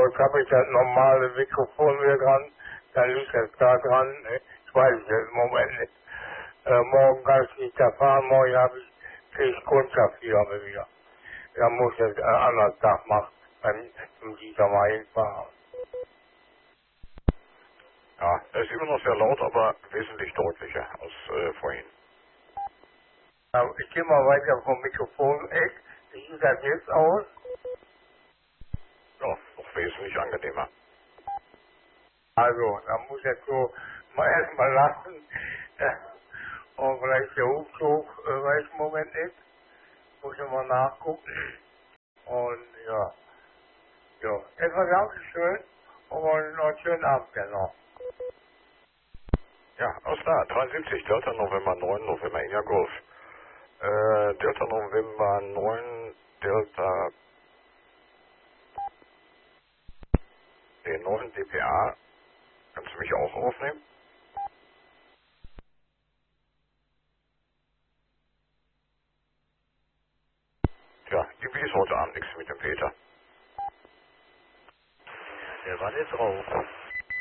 jetzt habe ich das normale Mikrofon wieder dran, dann liegt das da dran, ne? Ich weiß es im Moment nicht. Morgen kann ich nicht da fahren, morgen kriege ich Kundschaftfirma wieder. Dann muss ich das einen anderen Tag machen, dann dieser mal hinfahren. Ja, er ist immer noch sehr laut, aber wesentlich deutlicher als vorhin. Ich gehe mal weiter vom Mikrofon weg. Wie sieht das jetzt aus? Ja, noch wesentlich angenehmer. Also, da muss ich jetzt so mal erstmal lassen. Und vielleicht der Hubschrauber, weiß ich im Moment nicht. Muss ich mal nachgucken. Und ja. Ja, etwas Dankeschön und noch einen schönen Abend noch. Ja, alles klar, 73, Delta November 9, November India Golf. Delta November 9, Delta den 9 dpa. Kannst du mich auch aufnehmen? Ja, irgendwie ist heute Abend nichts mit dem Peter. Der war jetzt drauf.